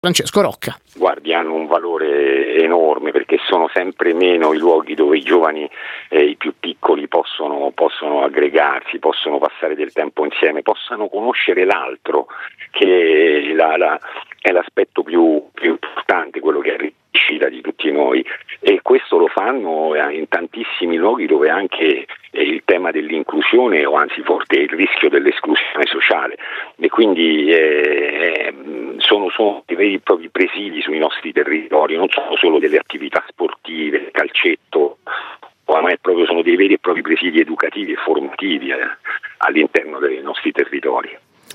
Francesco Rocca. Guardi, hanno un valore enorme perché sono sempre meno i luoghi dove i giovani e i più piccoli possono aggregarsi, possono passare del tempo insieme, possano conoscere l'altro, che è l'aspetto più importante, quello che arriccita di tutti noi, e questo lo fanno in tantissimi luoghi dove anche il tema dell'inclusione, o anzi forse il rischio dell'esclusione sociale, e quindi sono dei veri e propri presidi sui nostri territori, non sono solo delle attività sportive, calcetto, ma proprio sono dei veri e propri presidi educativi e formativi all'interno dei nostri territori.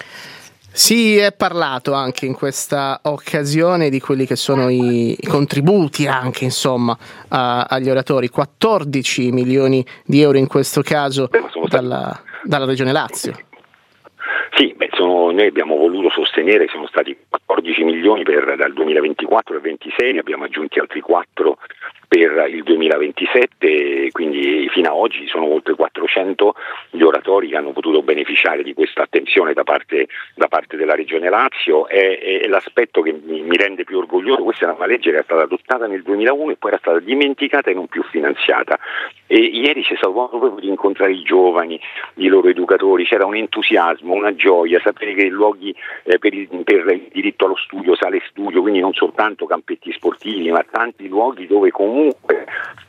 Si è parlato anche in questa occasione di quelli che sono i contributi anche, insomma, agli oratori, 14 milioni di euro in questo caso dalla Regione Lazio. Sì, noi abbiamo voluto sostenere, sono stati 14 milioni dal 2024 al 2026, ne abbiamo aggiunti altri 4 per il 2027, quindi fino ad oggi sono oltre 400 gli oratori che hanno potuto beneficiare di questa attenzione da parte della Regione Lazio. È l'aspetto che mi rende più orgoglioso. Questa è una legge che è stata adottata nel 2001 e poi era stata dimenticata e non più finanziata, e ieri c'è stato proprio di incontrare i giovani, i loro educatori, c'era un entusiasmo, una gioia, sapere che i luoghi per il diritto allo studio, sale studio, quindi non soltanto campetti sportivi, ma tanti luoghi dove comunque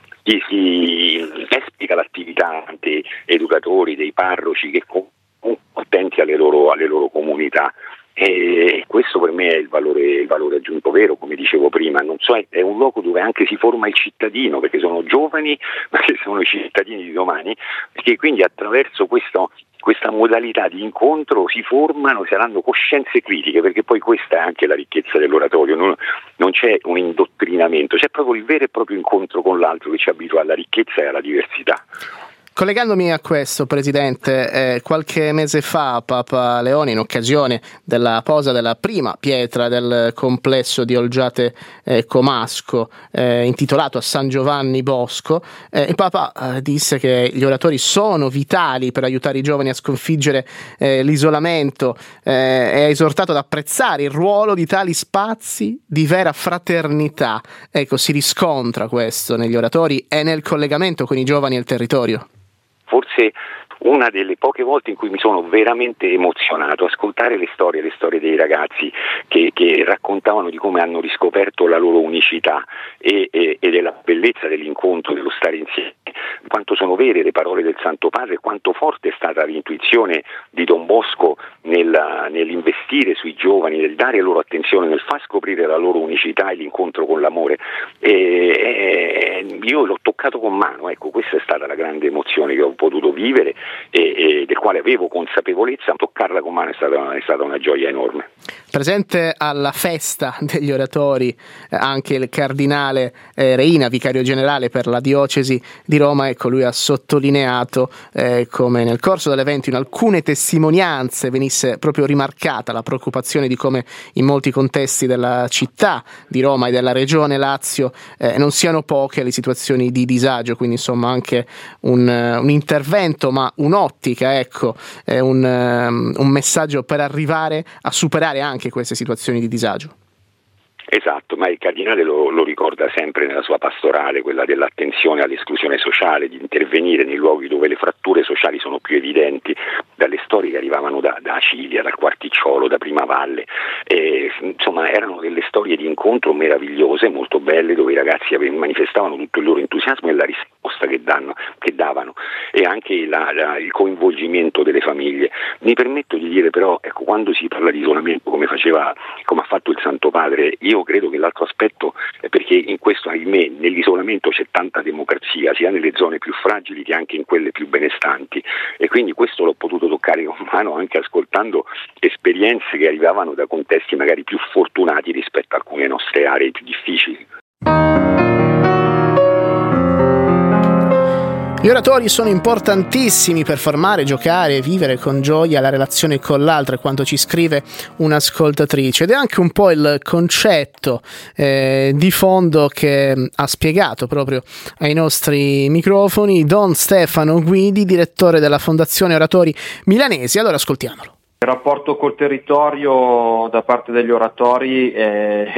si esplica l'attività dei educatori, dei parroci che comunque attenti alle loro comunità. E questo per me è il valore aggiunto vero, come dicevo prima. Non so, è un luogo dove anche si forma il cittadino, perché sono giovani ma che sono i cittadini di domani, perché quindi attraverso questa modalità di incontro si saranno coscienze critiche, perché poi questa è anche la ricchezza dell'oratorio, non c'è un indottrinamento, c'è proprio il vero e proprio incontro con l'altro che ci abitua alla ricchezza e alla diversità. Collegandomi a questo, Presidente, qualche mese fa Papa Leone, in occasione della posa della prima pietra del complesso di Olgiate Comasco, intitolato a San Giovanni Bosco, il Papa disse che gli oratori sono vitali per aiutare i giovani a sconfiggere l'isolamento, e ha esortato ad apprezzare il ruolo di tali spazi di vera fraternità. Ecco, si riscontra questo negli oratori e nel collegamento con i giovani e il territorio. Forse una delle poche volte in cui mi sono veramente emozionato ascoltare le storie dei ragazzi che raccontavano di come hanno riscoperto la loro unicità e della bellezza dell'incontro, dello stare insieme, quanto sono vere le parole del Santo Padre, quanto forte è stata l'intuizione di Don Bosco nell'investire sui giovani, nel dare loro attenzione, nel far scoprire la loro unicità e l'incontro con l'amore. Io l'ho toccato con mano, ecco, questa è stata la grande emozione che ho potuto vivere e del quale avevo consapevolezza. Toccarla con mano è stata una gioia enorme. Presente alla festa degli oratori anche il cardinale Reina, vicario generale per la diocesi di Roma. Ecco, lui ha sottolineato come nel corso dell'evento in alcune testimonianze venisse proprio rimarcata la preoccupazione di come in molti contesti della città di Roma e della regione Lazio non siano poche le situazioni di disagio, quindi insomma anche un intervento, ma un'ottica, ecco, un messaggio per arrivare a superare anche queste situazioni di disagio. Esatto, ma il cardinale lo ricorda sempre nella sua pastorale, quella dell'attenzione all'esclusione sociale, di intervenire nei luoghi dove le fratture sociali sono più evidenti, dalle storie che arrivavano da Acilia, dal Quarticciolo, da Primavalle, insomma erano delle storie di incontro meravigliose, molto belle, dove i ragazzi manifestavano tutto il loro entusiasmo e la risposta che davano, e anche il coinvolgimento delle famiglie. Mi permetto di dire però, ecco, quando si parla di isolamento come ha fatto il Santo Padre, io credo che l'altro aspetto è perché in questo, ahimè, nell'isolamento c'è tanta democrazia, sia nelle zone più fragili che anche in quelle più benestanti, e quindi questo l'ho potuto toccare con mano anche ascoltando esperienze che arrivavano da contesti magari più fortunati rispetto a alcune nostre aree più difficili. Gli oratori sono importantissimi per formare, giocare e vivere con gioia la relazione con l'altro, è quanto ci scrive un'ascoltatrice, ed è anche un po' il concetto di fondo che ha spiegato proprio ai nostri microfoni Don Stefano Guidi, direttore della Fondazione Oratori Milanesi. Allora ascoltiamolo. Il rapporto col territorio da parte degli oratori è